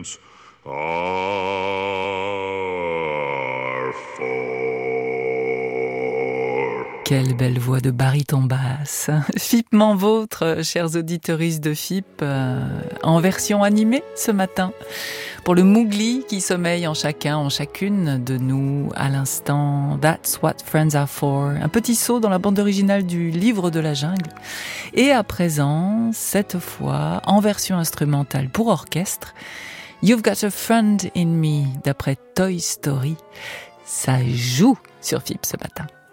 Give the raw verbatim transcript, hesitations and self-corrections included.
heavens are for. Quelle belle voix de baryton basse. F I P m'en vôtre, chers auditeuristes de F I P, euh, en version animée ce matin. Pour le Mougli qui sommeille en chacun, en chacune de nous, à l'instant, That's What Friends Are For. Un petit saut dans la bande originale du Livre de la Jungle. Et à présent, cette fois, en version instrumentale pour orchestre, You've Got a Friend in Me, d'après Toy Story. Ça joue sur F I P ce matin.